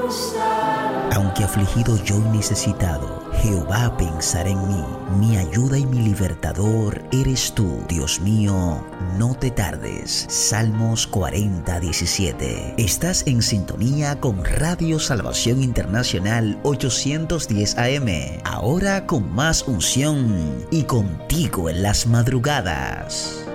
Aunque afligido yo y necesitado, Jehová pensará en mí. Mi ayuda y mi libertador eres tú. Dios mío, no te tardes. Salmos 40:17. Estás en sintonía con Radio Salvación Internacional 810 AM. Ahora con más unción y contigo en las madrugadas.